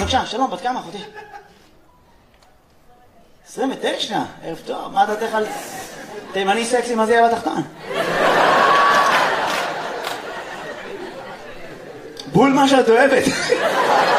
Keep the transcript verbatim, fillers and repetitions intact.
בבקשה, שלום, בת כמה אחותי? עשרים ותשע, ערב טוב, מה דעתך על תימני סקסי מזיע בתחתון? בול מה שאת אוהבת.